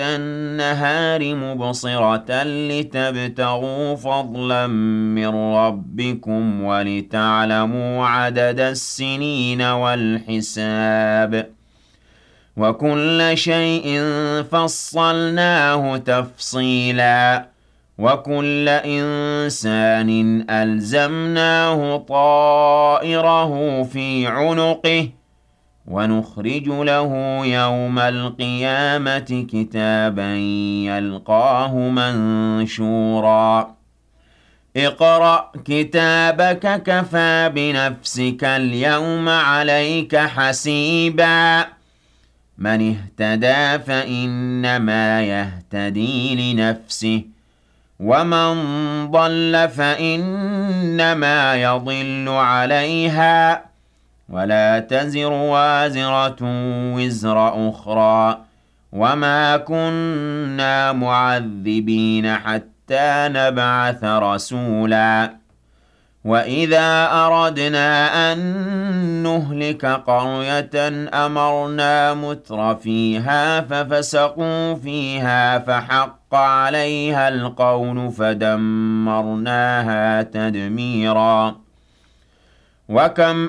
النهار مبصرة لتبتغوا فضلا من ربكم ولتعلموا عدد السنين والحساب وكل شيء فصلناه تفصيلا وكل إنسان ألزمناه طائره في عنقه ونخرج له يوم القيامة كتابا يلقاه منشورا اقرأ كتابك كفى بنفسك اليوم عليك حسيبا من اهتدى فإنما يهتدي لنفسه ومن ضل فإنما يضل عليها ولا تزر وازرة وزر أخرى وما كنا معذبين حتى نبعث رسولا وإذا أردنا أن نهلك قرية أمرنا متر فيها ففسقوا فيها فحق عليها القول فدمرناها تدميرا وكم